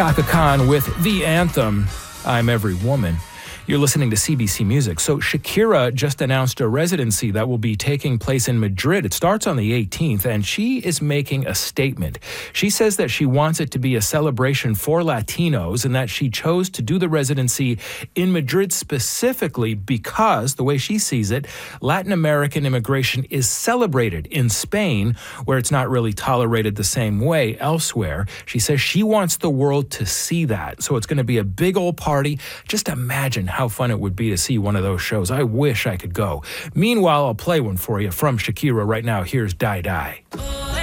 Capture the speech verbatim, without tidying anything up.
Chaka Khan with the anthem, I'm Every Woman. You're listening to C B C Music. So Shakira just announced a residency that will be taking place in Madrid. It starts on the eighteenth, and she is making a statement. She says that she wants it to be a celebration for Latinos and that she chose to do the residency in Madrid specifically because, the way she sees it, Latin American immigration is celebrated in Spain, where it's not really tolerated the same way elsewhere. She says she wants the world to see that. So it's going to be a big old party. Just imagine how fun it would be to see one of those shows. I wish I could go. Meanwhile, I'll play one for you from Shakira right now. Here's Die Die.